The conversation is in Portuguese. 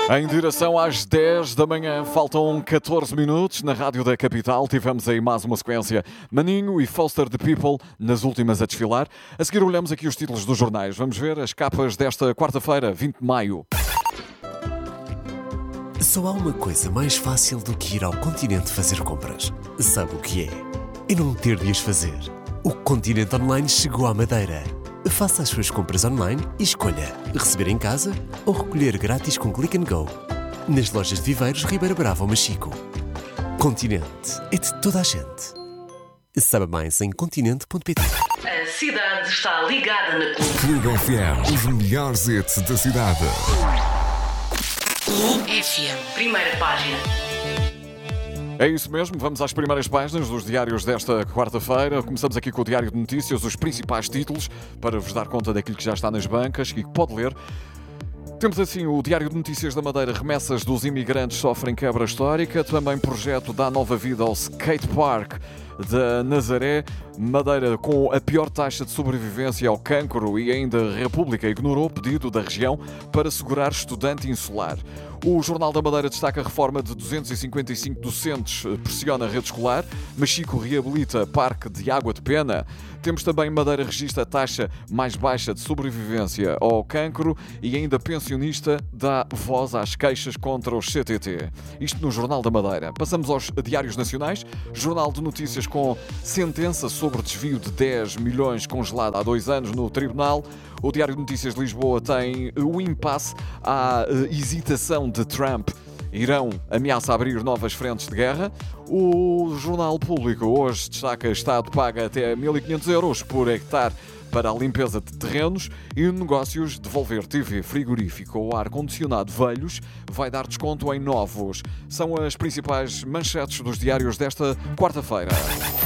Em direção às 10 da manhã, faltam 14 minutos. Na Rádio da Capital tivemos aí mais uma sequência. Maninho e Foster the People, nas últimas a desfilar. A seguir olhamos aqui os títulos dos jornais. Vamos ver as capas desta quarta-feira, 20 de maio. Só há uma coisa mais fácil do que ir ao Continente fazer compras. Sabe o que é? É não ter de as fazer. O Continente Online chegou à Madeira. Faça as suas compras online e escolha receber em casa ou recolher grátis com Click and Go. Nas lojas de Viveiros, Ribeira Brava ou Machico. Continente é de toda a gente. Saiba mais em continente.pt. A cidade está ligada na Clube FM, os melhores hits da cidade. Clube FM, primeira página. É isso mesmo, vamos às primeiras páginas dos diários desta quarta-feira. Começamos aqui com o Diário de Notícias, os principais títulos, para vos dar conta daquilo que já está nas bancas e que pode ler. Temos assim o Diário de Notícias da Madeira, remessas dos imigrantes sofrem quebra histórica, também projeto dá nova vida ao skate park da Nazaré, Madeira com a pior taxa de sobrevivência ao cancro e ainda a República ignorou o pedido da região para segurar estudante insular. O Jornal da Madeira destaca a reforma de 255 docentes, pressiona a rede escolar, Machico reabilita parque de água de pena. Temos também Madeira registra a taxa mais baixa de sobrevivência ao cancro e ainda pensionista dá voz às queixas contra os CTT. Isto no Jornal da Madeira. Passamos aos diários nacionais. Jornal de Notícias com sentença sobre desvio de 10 milhões congelada há 2 anos no Tribunal. O Diário de Notícias de Lisboa tem o impasse à hesitação de Trump. Irão ameaça abrir novas frentes de guerra. O Jornal Público hoje destaca Estado paga até 1.500 euros por hectare para a limpeza de terrenos e negócios devolver TV frigorífico ou ar-condicionado velhos vai dar desconto em novos. São as principais manchetes dos diários desta quarta-feira.